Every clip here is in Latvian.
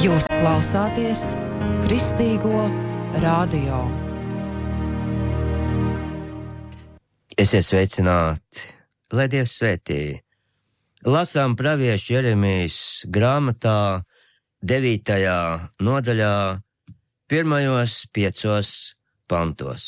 Jūs klausāties Kristīgo radio. Esiet sveicināti, lai Dievs svētī. Lasām praviešu Jeremijas grāmatā 9. nodaļā, 1. 5 pantos.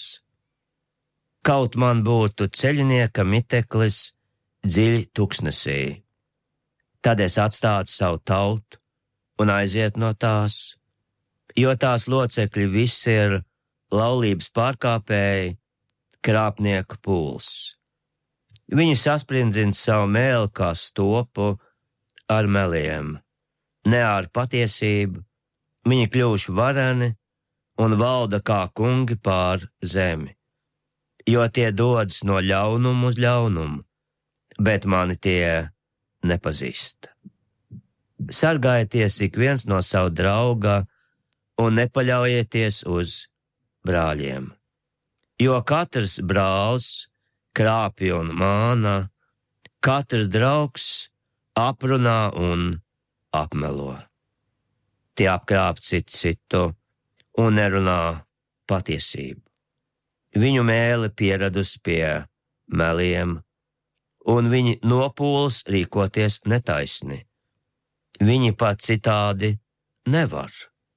Kaut man būtu ceļinieka miteklis dziļi tuksnesī, tad es atstātu savu tautu un aiziet no tās, jo tās locekļi visi ir laulības pārkāpēji, krāpnieku pūls. Viņi sasprindzina savu mēli kā stopu ar meliem, ne ar patiesību, viņi kļuvuši vareni un valda kā kungi pār zemi, jo tie dodas no ļaunuma uz ļaunumu, bet mani tie nepazīst. Sargājieties ik viens no savu drauga un nepaļaujieties uz brāļiem, jo katrs brālis krāpj un māna, katrs draugs aprunā un apmelo. Tie apkrāp citu un nerunā patiesību. Viņu mēle pieradus pie meliem, un viņi nopūlas rīkoties netaisni. Viņi pat citādi nevar.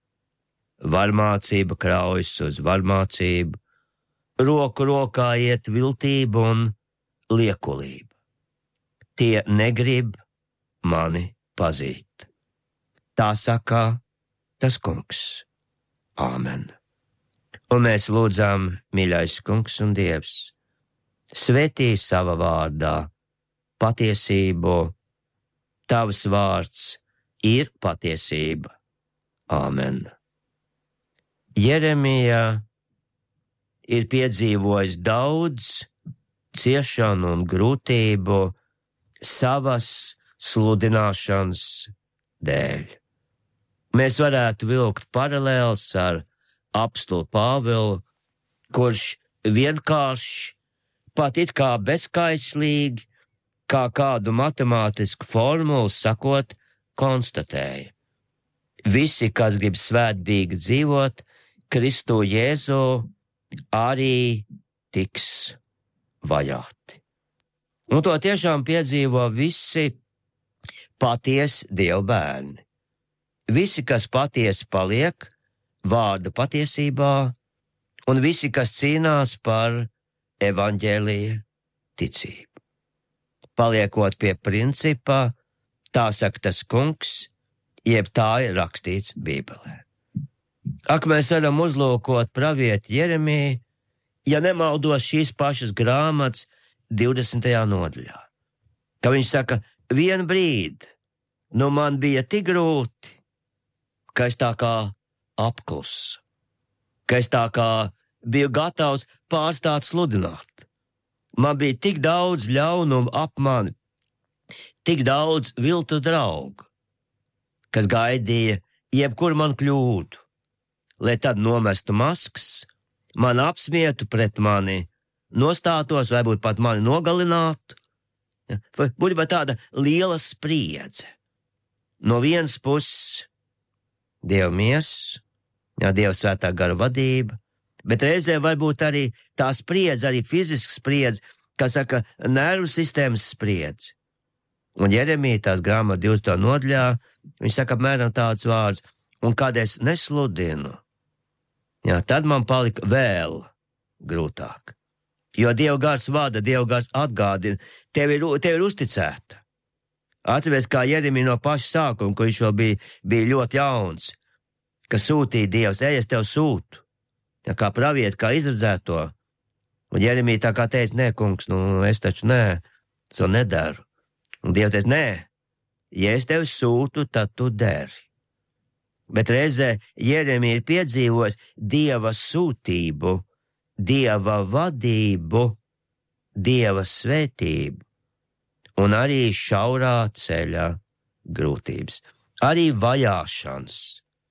Varmācība kraujas uz varmācību, roku rokā iet viltība un liekulība. Tie negrib mani pazīt. Tā saka tas kungs. Āmen. Un mēs lūdzam, mīļais kungs un Dievs, svētī sava vārdā patiesību. Tavs vārds ir patiesība. Āmen. Jeremija ir piedzīvojis daudz ciešanu un grūtību savas sludināšanas dēļ. Mēs varētu vilkt paralēles ar apostuli Pāvilu, kurš vienkārši, pat it kā bezskaislīgi, kā kādu matemātisku formulu sakot, konstatēja. Visi, kas grib svētbīgi dzīvot, Kristu Jēzu, arī tiks vajāti. Un to tiešām piedzīvo visi patiesi Dieva bērni. Visi, kas patiesi paliek vārda patiesībā, un visi, kas cīnās par evaņģēlija ticību. Paliekot pie principa, tā saka tas kungs, jeb tā ir rakstīts Bībelē. Ak, mēs varam uzlūkot pravieti Jeremiju, ja nemaldos šīs pašas grāmatas 20. nodaļā. Ka viņš saka, vien brīdi, nu man bija tik grūti, ka es tā kā apklusu, ka es tā kā biju gatavs pārstāt sludināt. Man bija tik daudz ļaunumu ap mani, tik daudz viltus draugu, kas gaidīja jebkur man kļūdu, lai tad nomestu maskas, man apsmietu pret mani, nostātos, vai būt pat mani nogalinātu. Būtu tāda liela spriedze. No vienas puses Dieva miesa, Dieva svētā gara vadība, bet reizē varbūt arī tā spriedze, arī fiziska spriedze, kā saka, nervu sistēmas spriedze. Un Jeremija tās grāmatas 20. nodaļā, viņš saka apmēram tāds vārds, un kad es nesludinu, tad man palika vēl grūtāk. Jo Dieva gars vada, Dieva gars atgādina, tev ir uzticēta. Atceries, kā Jeremija no paša sākuma, ko viņš vēl bija ļoti jauns, ka sūtīja Dievs, ej, es tev sūtu, kā pravieti, kā izredzēto. Un Jeremija tā kā teica, nē, kungs, es taču nē, es to nedaru. Un Dievs teica, nē, ja es tev sūtu, tad tu dari. Bet reizē Jeremija ir piedzīvojis Dieva sūtību, Dieva vadību, Dieva svētību, un arī šaurā ceļa grūtības, arī vajāšanas,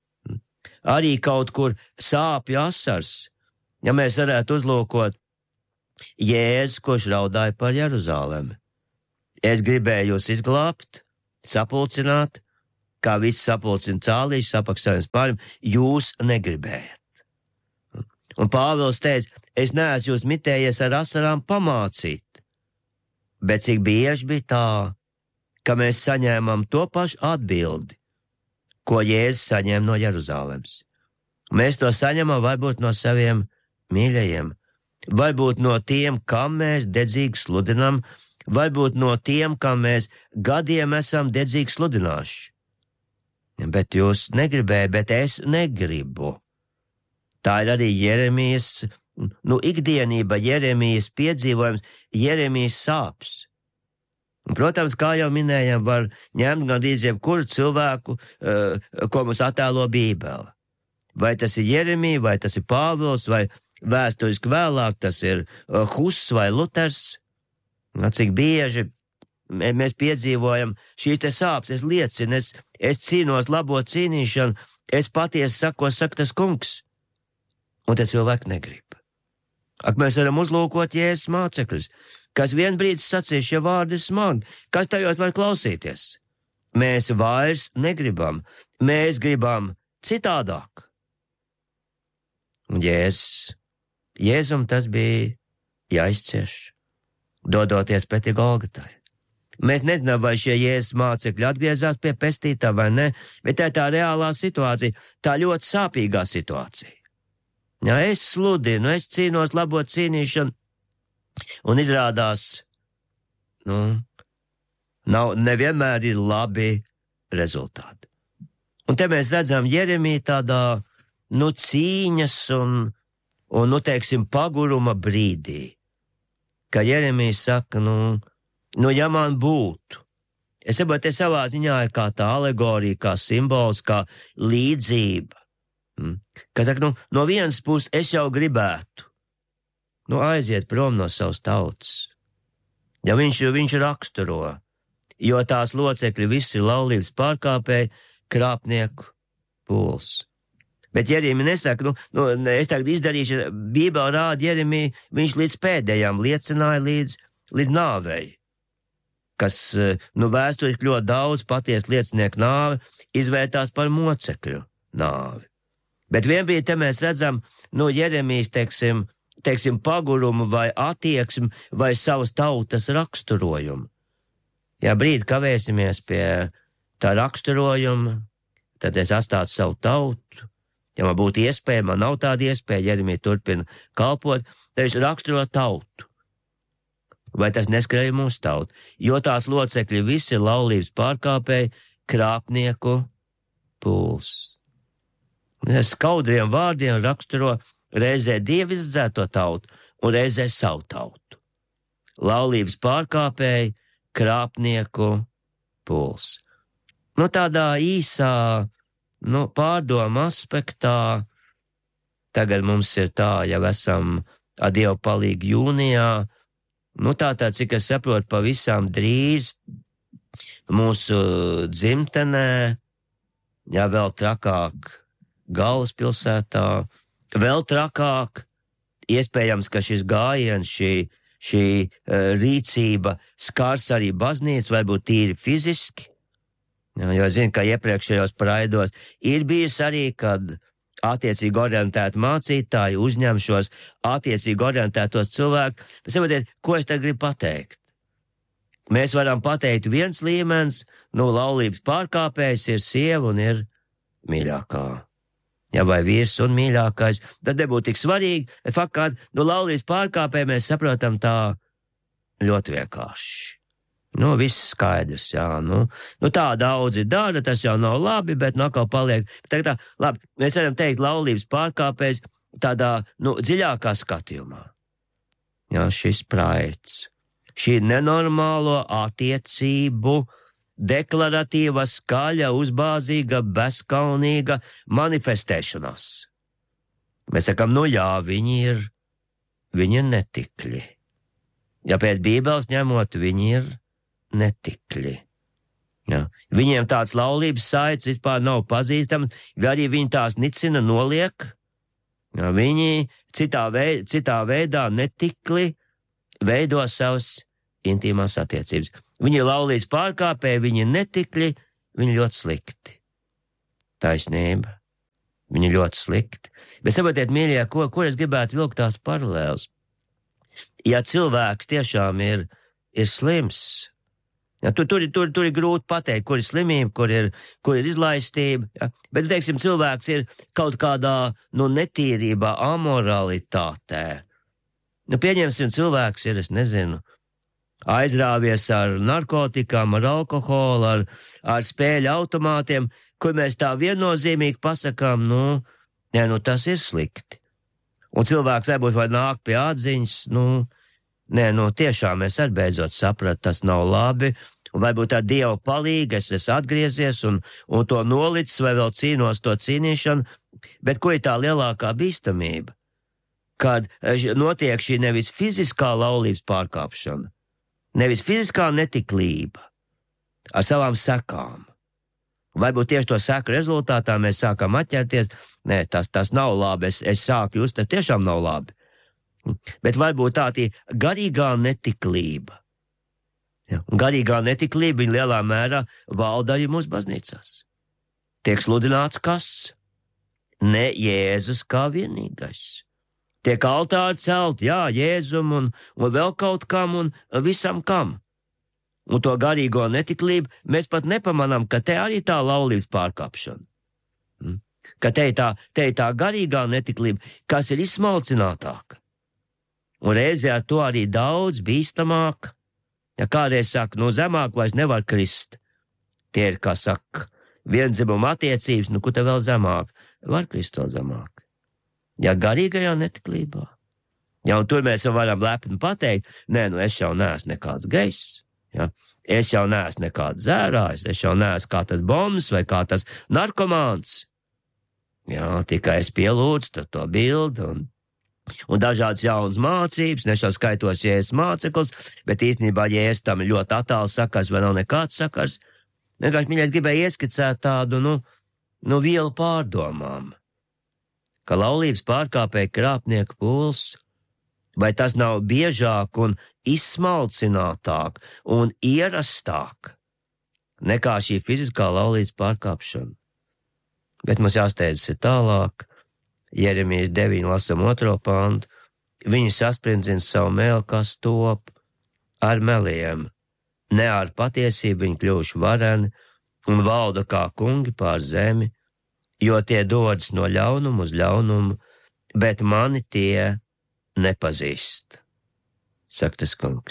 arī kaut kur sāpju asars, ja mēs varētu uzlūkot Jēzus, kurš raudāja par Jeruzalemi. Es gribēju jūs izglābt, sapulcināt, kā viss sapulcina cālīši, sapakstājums pārim, jūs negribējat. Un Pāvils teica, es neesmu jūs mitējies ar asarām pamācīt, bet cik bieži bija tā, ka mēs saņēmām to pašu atbildi, ko Jēzus saņēma no Jeruzalemes. Mēs to saņemam varbūt no saviem mīļajiem, varbūt no tiem, kam mēs dedzīgi sludinam, varbūt no tiem, kam mēs gadiem esam dedzīgi sludinājuši. Bet jūs negribējat, bet es negribu. Tā ir arī Jeremijas, ikdienība, Jeremijas piedzīvojums, Jeremijas sāpes. Un, protams, kā jau minējām, var ņemt gandrīz jebkuru cilvēku, ko mums attēlo Bībele. Vai tas ir Jeremija, vai tas ir Pāvils, vai vēsturiski vēlāk tas ir Huss vai Luters. Cik bieži mēs piedzīvojam šīs te sāpes, es liecinu, es cīnos labo cīnīšanu, es patiesi saka tas kungs. Un te cilvēki negrib. Ak, mēs varam uzlūkot Jēzus mācekļus, kas vienbrīd sacīs, šie vārdi ir smagi, kas tajos var klausīties. Mēs vairs negribam, mēs gribam citādāk. Un Jēzum tas bija jāizcieš, dodoties pretī Golgatai. Mēs nezinām, vai šie Jēzus mācekļi atgriezās pie pestītā vai ne, bet tā ir tā reālā situācija, tā ļoti sāpīgā situācija. Ja es sludinu, es cīnos labo cīnīšanu, un izrādās, nevienmēr ir labi rezultāti. Un te mēs redzam Jeremiju tādā, cīņas un teiksim, paguruma brīdī, ka Jeremijs saka, ja man būtu, es saprotu, te savā ziņā ir kā tā alegorija, kā simbols, kā līdzība, ka saka, no vienas puses es jau gribētu, aiziet prom no savas tautas, ja viņš raksturo, jo tās locekļi visi ir laulības pārkāpēji, krāpnieku pūls. Bet Jeremija nesaka, es tagad izdarīšu, Bībele rāda Jeremiju, viņš līdz pēdējām liecināja līdz nāvei, kas, vēsturiski ļoti daudz patiesi liecinieku nāvi izvērtās par mocekļu nāvi. Bet vienbrīd te mēs redzam, Jeremijas, teiksim, pagurumu vai attieksmi vai savas tautas raksturojumu. Ja brīdi kavēsimies pie tā raksturojuma, tad es atstātu savu tautu. Ja man būtu iespēja, man nav tāda iespēja, Jeremija turpina kalpot, tad viņš raksturo tautu. Vai tas neskrēja mūsu tautu? Jo tās locekļi visi ir laulības pārkāpēji, krāpnieku pūls. Skaudriem vārdiem raksturo reizē Dievu izdzēto tautu un reizē savu tautu. Laulības pārkāpēji, krāpnieku pūls. Tādā īsā, pārdomu aspektā, tagad mums ir tā, jau esam ar Dievu palīgu jūnijā, tātad, cik es saprotu, pavisam drīz mūsu dzimtenē, vēl trakāk galvaspilsētā, vēl trakāk, iespējams, ka šis gājiens, šī rīcība skars arī baznīcu, varbūt tīri fiziski, jo zinu, ka iepriekšējos praidos ir bijis arī, kad attiecīgi orientēti mācītāji uzņem šos attiecīgi orientētos cilvēkus. Saprotiet, ko es te gribu pateikt? Mēs varam pateikt viens līmenis, laulības pārkāpējs ir sieva un ir mīļākā. Ja vai vīrs un mīļākais, tad nebūtu tik svarīgi. Fakā, laulības pārkāpēji mēs saprotam tā ļoti vienkārši. Viss skaidrs, jā, tā daudzi dara, tas jau nav labi, bet atkal paliek. Tā, labi, mēs varam teikt laulības pārkāpējs tādā, dziļākā skatījumā. Jā, šis praids, šī nenormālo attiecību, deklaratīva, skaļa, uzbāzīga, bezkaunīga manifestēšanās. Mēs sakam, jā, viņi ir netikļi. Ja pēc Bībeles ņemot, viņi ir netikļi. Ja. Viņiem tāds laulības saites vispār nav pazīstams, vai arī viņi tās nicina, noliek. Ja, viņi citā veidā netikli veido savas intīmās attiecības. Viņi ir laulības pārkāpēji, viņi ir netikļi, viņi ļoti slikti. Taisnība. Viņi ļoti slikti. Bet saprotiet, mīļie, ko es gribētu vilkt tās paralēles? Ja cilvēks tiešām ir slims, ja, tur ir grūti pateikt, kur ir slimība, kur ir izlaistība, ja, bet, teiksim, cilvēks ir kaut kādā, netīrībā, amoralitātē. Pieņemsim, cilvēks ir, es nezinu, aizrāvies ar narkotikām, ar alkoholu, ar spēļu automātiem, kur mēs tā viennozīmīgi pasakām, tas ir slikti. Un cilvēks varbūt vai nāk pie atziņas, tiešām es arī beidzot sapratu, tas nav labi, un varbūt tā Dieva palīga, es esmu atgriezies un to nolicis, vai vēl cīnos to cīnīšanu, bet ko ir tā lielākā bīstamība? Kad notiek šī nevis fiziskā laulības pārkāpšana, nevis fiziskā netiklība ar savām sekām. Varbūt tieši to seku rezultātā mēs sākam atķerties, nē, tas nav labi, es sāku just, tas tiešām nav labi. Bet varbūt tā garīgā netiklība. Ja, un garīgā netiklība viņa lielā mērā valda arī mūsu baznīcās. Tiek sludināts kas? Ne Jēzus kā vienīgais. Tiek altāri celt, jā, Jēzum un vēl kaut kam un visam kam. Un to garīgo netiklību mēs pat nepamanām, ka te arī tā laulības pārkāpšana. Ka te ir tā garīgā netiklība, kas ir izsmalcinātāka. Un reizē ar to arī daudz bīstamāk. Ja kādreiz saka, zemāk vairs nevar krist. Tie ir, kā saka, viendzimuma attiecības, kur te vēl zemāk. Var krist vēl zemāk. Ja garīgajā netiklībā. Ja, un tur mēs jau varam lepni pateikt, es jau neesmu nekāds gejs. Ja? Es jau neesmu nekāds zērājs, es jau neesmu kā tas bombs vai kā tas narkomāns. Jā, tikai es pielūdzu to bildi un dažādas jaunas mācības, nešau skaitos Jēzus māceklis, bet īstenībā Jēzus tam ir ļoti attāls sakars vai nav nekāds sakars. Vienkārši mīļais gribēja ieskicēt tādu, vielu pārdomām, ka laulības pārkāpēja krāpnieku pūls. Vai tas nav biežāk un izsmalcinātāk un ierastāk nekā šī fiziskā laulības pārkāpšana? Bet mums jāsteidzas ir tālāk. Jeremijas 9 lasam 2. pantu. Viņi sasprindzina savu meli, kas top ar meliem. Ne ar patiesību viņi kļuvuši vareni un valda kā kungi pār zemi, jo tie dodas no ļaunuma uz ļaunumu, bet mani tie nepazīst, saka tas kungs.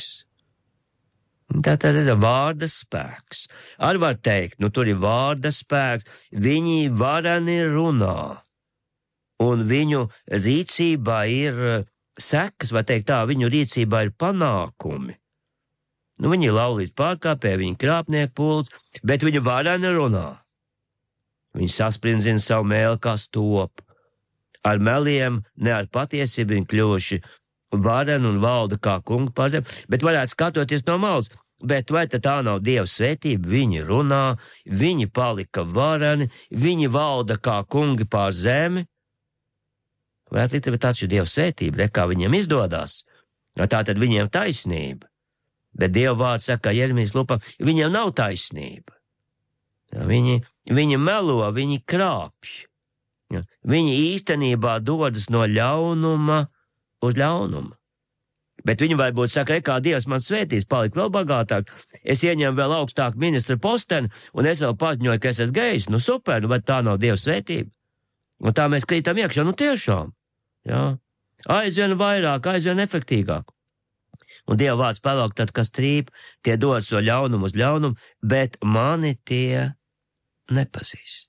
Tā ir vārda spēks. Arī var teikt, tur ir vārda spēks, viņi vareni runā, un viņu rīcībā ir sekas, vai teikt tā, viņu rīcībā ir panākumi. Viņi ir laulības pārkāpēji, viņi krāpnieku pūls, bet viņi vareni runā. Viņi sasprindzina savu mēli, kas top. Ar meliem, ne ar patiesību viņi kļuvuši vareni un valda kā kungi pār zemi, bet varētu skatoties no malas, bet vai tā nav Dieva svētība? Viņi runā, viņi palika vareni, viņi valda kā kungi pār zemi. Vai tā ir Dieva svētība, kā viņiem izdodas? Tā tad viņiem taisnība. Bet Dieva vārds saka, Jeremijas lūpām, viņiem nav taisnība. Viņi melo, viņi krāpj. Viņi īstenībā dodas no ļaunuma uz ļaunumu. Bet viņi varbūt saka, kā Dievs man svētīs, palikt vēl bagātāk, es ieņemu vēl augstāku ministra posteni, un es vēl paziņoju, ka es esmu gejs, super, bet tā nav Dieva svētība. Un tā mēs krītam iekšā, tiešām. Jā. Aizvien vairāk, aizvien efektīgāk. Un Dieva vārds palāk tad, kas trīp, tie dodas no ļaunuma uz ļaunumu, bet mani tie nepazīst.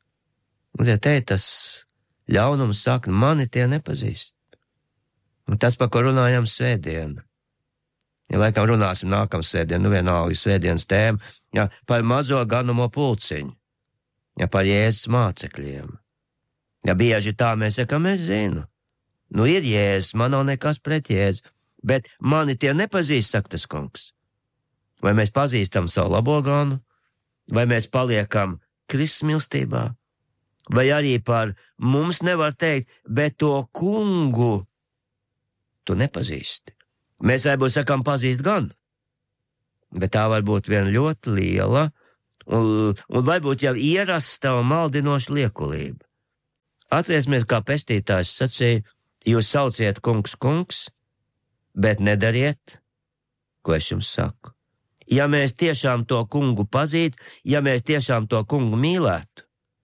Te tas ļaunums saka, mani tie nepazīst. Un tas, par ko runājam svētdien. Ja laikam runāsim nākam svētdien, vienalga svētdienas tēma, par mazo ganumo pulciņu, par Jēzus mācekļiem. Bieži tā mēs sakam, es zinu. Ir Jēzus, man nav nekas pret Jēzu, bet mani tie nepazīst, saka tas kungs. Vai mēs pazīstam savu labo ganu, vai mēs paliekam Kristus mīlestībā, vai arī par mums nevar teikt, bet to kungu tu nepazīsti. Mēs varbūt sakam pazīst gan, bet tā var būt viena ļoti liela un varbūt jau ierasta un maldinoša liekulība. Atcerēsimies, kā pestītājs sacīja, jūs sauciet kungs, kungs, bet nedariet, ko es jums saku. Ja mēs tiešām to kungu pazītu, ja mēs tiešām to kungu mīlētu,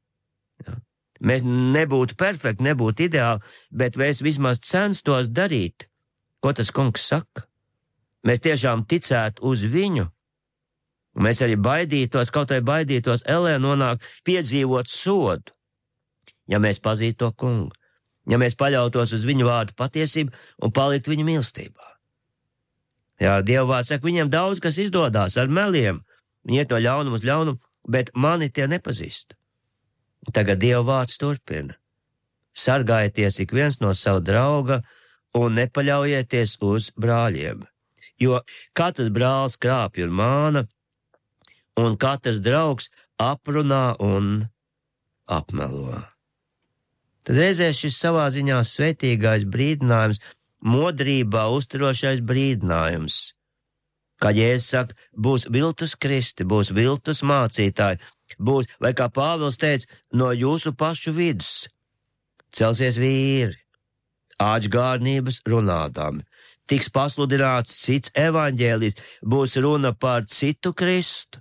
mēs nebūtu perfekti, nebūtu ideāli, bet mēs vismaz censtos darīt, ko tas kungs saka. Mēs tiešām ticētu uz viņu. Mēs arī baidītos, kaut vai baidītos ellē nonākt, piedzīvot sodu, ja mēs pazītu to kungu, ja mēs paļautos uz viņu vārdu patiesību un paliktu viņa mīlestībā. Jā, Dieva vārds saka, viņiem daudz kas izdodās ar meliem, viņi iet no ļaunuma uz ļaunumu, bet mani tie nepazīst. Tagad Dieva vārds turpina. Sargājieties ik viens no savu drauga un nepaļaujieties uz brāļiem, jo katrs brālis krāpj un māna, un katrs draugs aprunā un apmelo. Tad reizē šis savā ziņā svētīgais brīdinājums, modrībā uzturošais brīdinājums. Kā Jēzus saka, būs viltus kristi, būs viltus mācītāji, būs, vai kā Pāvils teica, no jūsu pašu vidus. Celsies vīri, āķgārnības runādami, tiks pasludināts cits evaņģēlijs, būs runa par citu Kristu.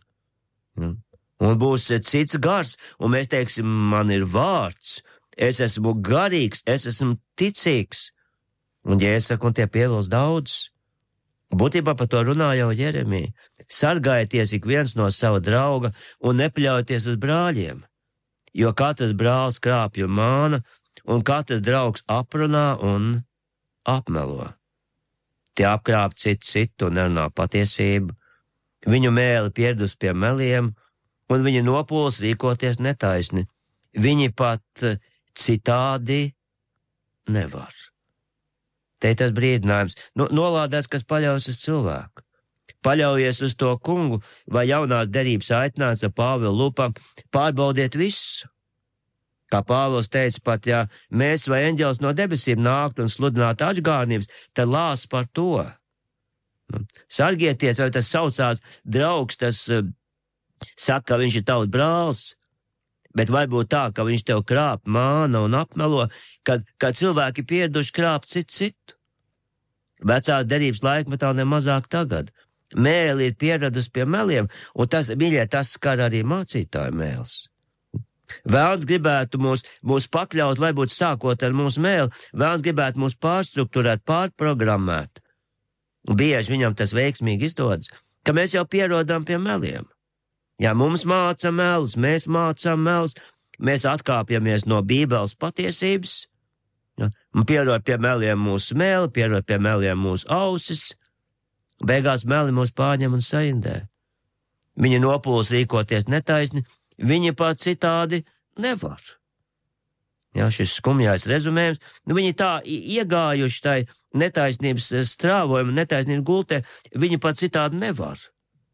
Un būs cits gars, un mēs teiksim, man ir vārds, es esmu garīgs, es esmu ticīgs. Un Jēzus saka, un tie pievilks daudz. Būtībā par to runā jau Jeremija. Sargājieties ik viens no sava drauga un nepaļaujieties uz brāļiem, jo katrs brālis krāpj un māna, un katrs draugs aprunā un apmelo. Tie apkrāp citu un nerunā patiesību, viņu mēli pieredus pie meliem, un viņa nopūles rīkoties netaisni. Viņi pat citādi nevar. Te ir tas brīdinājums, nolādēts, kas paļaujas uz cilvēku. Paļaujies uz to kungu, vai jaunās derības aicinājums ar Pāvila lūpām, pārbaudiet visu. Kā Pāvils teica, pat ja mēs vai eņģelis no debesīm nākt un sludināt atgādnības, tad lās par to. Sargieties, vai tas saucās draugs, tas saka, ka viņš ir tavs brālis, bet varbūt tā, ka viņš tev krāp, māna un apmelo, kad cilvēki pieraduši krāpt citu. Vecās derības laikmetā nemazāk tagad. Mēli ir pieradusi pie meliem, un tas, mīļie, tas skar arī mācītāju mēls. Vēlns gribētu mūs pakļaut, varbūt sākot ar mūsu mēli, vēlns gribētu mūs pārstrukturēt, pārprogrammēt. Bieži viņam tas veiksmīgi izdodas, ka mēs jau pierodam pie meliem. Ja mums māca melus, mēs mācām melus, mēs atkāpjamies no Bībeles patiesības, un pierod pie meliem mūsu mēli, pierod pie meliem mūsu ausis, beigās meli mūs pārņem un saindē. Viņi nopūlas rīkoties netaisni, viņi pat citādi nevar. Jā, šis skumjais rezumējums, viņi tā iegājuši tai netaisnības strāvojumu, netaisnību gultē, viņi pat citādi nevar.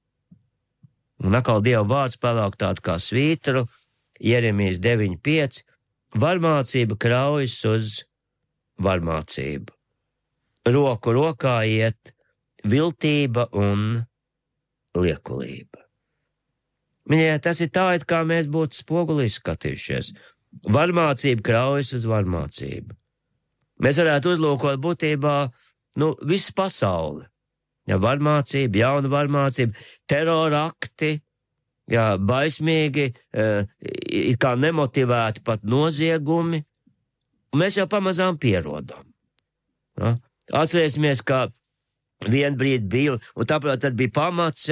Un atkal Dieva vārds pelāk tādu kā svītru, Jeremijas 9:5, varmācība kraujas uz varmācību. Roku rokā iet viltība un liekulība. Mīļie, tas ir tā, it kā mēs būtu spogulī skatījušies. Varmācība kraujas uz varmācību. Mēs varētu uzlūkot būtībā, visu pasauli. Ja, varmācība, jauna varmācība, terorakti, ja, baismīgi, it kā nemotivēti pat noziegumi. Mēs jau pamazām pierodam. Ja? Atcerēsimies, ka vien brīdi bija, un tāpēc tad bija pamats,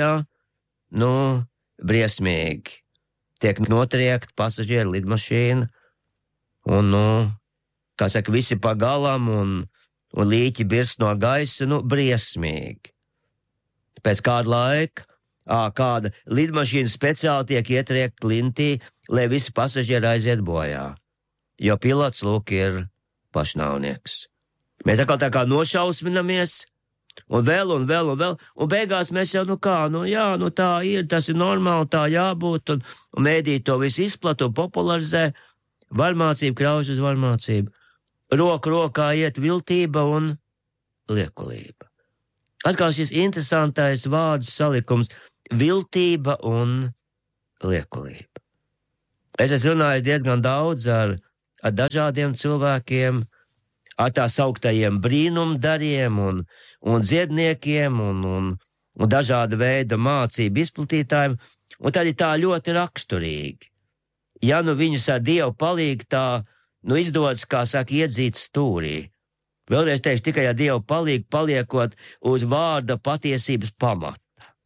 briesmīgi. Tiek notriekt pasažieru lidmašīna, un, kā saka, visi pa galam, un līķi birst no gaisa, briesmīgi. Pēc kāda laika, kāda lidmašīna speciāli tiek ietriekt klintī, lai visi pasažieri aiziet bojā, jo pilots, lūk, ir pašnāvnieks. Mēs tā kā nošausminamies, un vēl, un beigās mēs jau, tā ir, tas ir normāli, tā jābūt, un mēdī to visu izplata un popularizē, varmācība kraujas uz varmācību. Roku rokā iet viltība un liekulība. Atkal šis interesantais vārdu salikums – viltība un liekulība. Es esmu runājis diezgan daudz ar dažādiem cilvēkiem, ar tā sauktajiem brīnumdariem un dziedniekiem un dažāda veida mācību izplatītājiem, un tad ir tā ļoti raksturīgi. Ja nu viņus ar Dievu palīg tā, izdodas, kā saka, iedzīt stūrī. Vēlreiz teikšu, tikai ar Dievu palīg, paliekot uz vārda patiesības pamata.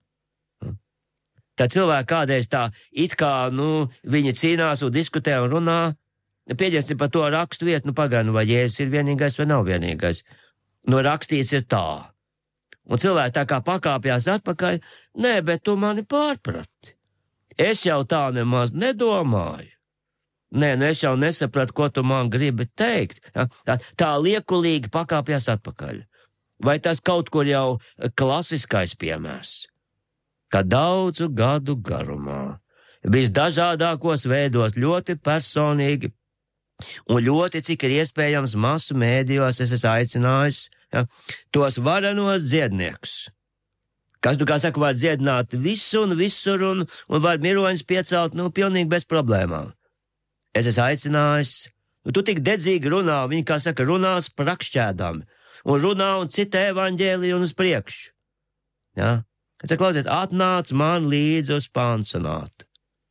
Tad cilvēki kādreiz tā, it kā, viņi cīnās un diskutē un runā, pieņemsim par to rakstu vietu, pagaidām, vai Jēzus ir vienīgais vai nav vienīgais. Rakstīts ir tā. Un cilvēki tā kā pakāpjās atpakaļ, nē, bet tu mani pārprati. Es jau tā nemaz nedomāju. Nē, es jau nesapratu, ko tu man gribi teikt. Ja? Tā liekulīgi pakāpjās atpakaļ. Vai tas kaut kur jau klasiskais piemērs? Ka daudzu gadu garumā, visdažādākos veidos, ļoti personīgi un ļoti, cik ir iespējams, masu mēdījos es esmu aicinājis tos varenos dziedniekus, kas, kā saka, var dziedināt visu un visur un var miroņus piecelt, pilnīgi bez problēmām. Es esmu aicinājis, tu tik dedzīgi runā, viņi, kā saka, runās prakšķēdām un runā un citē evaņģēliju un uz priekšu. Ja? Es saku, klausies, atnāc man līdzi uz pansionātu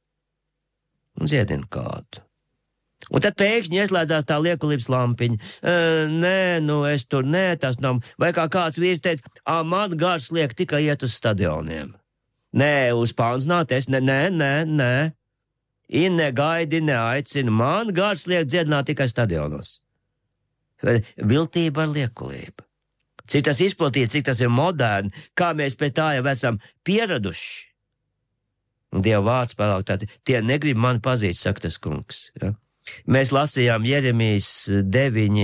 un dziedini kādu. Un tad pēkšņi ieslēdzās tā liekulības lampiņa. Nē, es tur, tas nav. Vai kā kāds vīrs teica, man gars liek tikai iet uz stadioniem. Nē, uz pansionātu es, nē. Inne gaidi, neaicina, man gars liek dziedināt tikai stadionos. Viltība ar liekulību. Cik tas izplatīts, cik tas ir moderni, kā mēs pie tā jau esam pieraduši. Dieva vārds pārāk tāds, tie negrib mani pazīt, saka tas kungs. Ja? Mēs lasījām Jeremijas 9,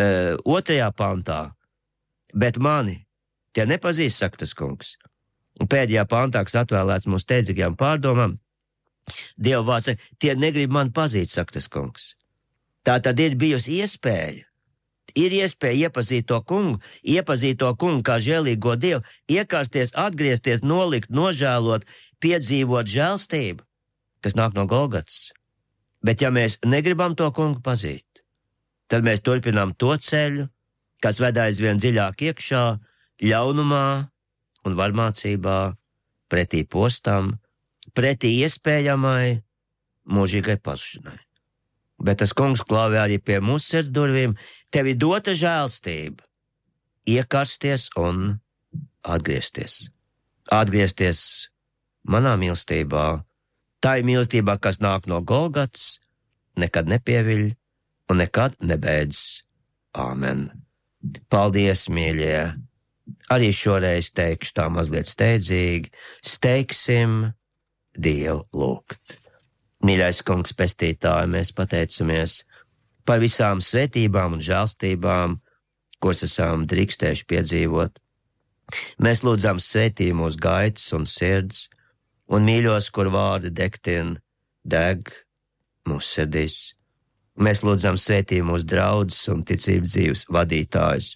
2. pantā, bet mani tie nepazīst, saka tas kungs. Un pēdējā pantā, kas atvēlēts mūsu steidzīgajām pārdomām, Dieva vārds saka, tie negrib mani pazīt, saka tas kungs. Tā tad ir bijusi iespēja. Ir iespēja iepazīt to kungu kā žēlīgo Dievu, iekārsties, atgriezties, nolikt, nožēlot, piedzīvot žēlstību, kas nāk no Golgatas. Bet ja mēs negribam to kungu pazīt, tad mēs turpinām to ceļu, kas ved aizvien dziļāk iekšā, ļaunumā un varmācībā, pretī postam, pretī iespējamai, mūžīgai pazušanai. Bet tas kungs klāvē arī pie mūsu sirds durvīm, tev ir dota žēlstība, iekārsties un atgriezties. Atgriezties manā mīlestībā, tā ir mīlestībā, kas nāk no Golgatas, nekad nepieviļ un nekad nebeidz. Āmen. Paldies, mīļie! Arī šoreiz teikšu tā mazliet steidzīgi, steigsim Dievu lūgt. Mīļais kungs, pestītāji, mēs pateicamies par visām svētībām un žēlstībām, kuras esam drīkstējuši piedzīvot. Mēs lūdzam svētī mūsu gaitas un sirds, un mīļos, kur vārdi degtin, deg mūsu sirdīs. Mēs lūdzam svētī mūsu draudzes un ticības dzīves vadītājus.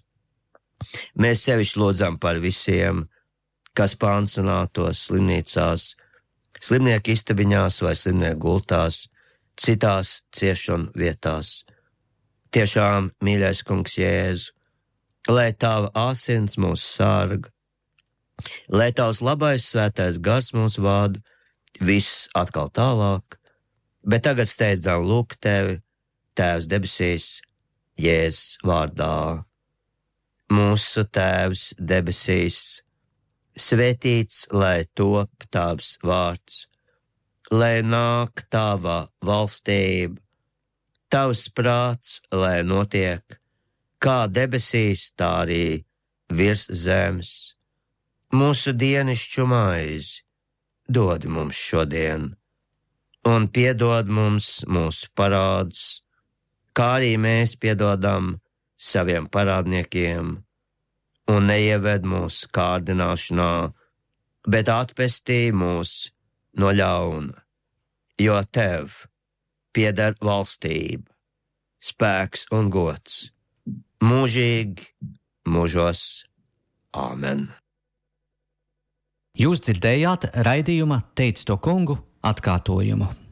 Mēs sevišķi lūdzam par visiem, kas pansionātos, slimnīcās, slimnieku istabiņās vai slimnieku gultās, citās ciešanu vietās. Tiešām, mīļais kungs Jēzu, lai tava asins mūs sarga, lai tavs labais svētais gars mūs vada, viss atkal tālāk, bet tagad steidzam lūgt tevi, Tēvs debesīs, Jēzus vārdā. Mūsu Tēvs debesīs, svētīts, lai top tavs vārds, lai nāk tava valstība, tavs prāts, lai notiek, kā debesīs, tā arī virs zemes. Mūsu dienišķu maizi dod mums šodien, un piedod mums mūsu parādus, kā arī mēs piedodam saviem parādniekiem, un neieved mūsu kārdināšanā, bet atpestī mūs no ļauna, jo tev pieder valstība, spēks un gods, mūžīgi mūžos. Āmen. Jūs dzirdējāt raidījuma Teic to kungu atkārtojumu.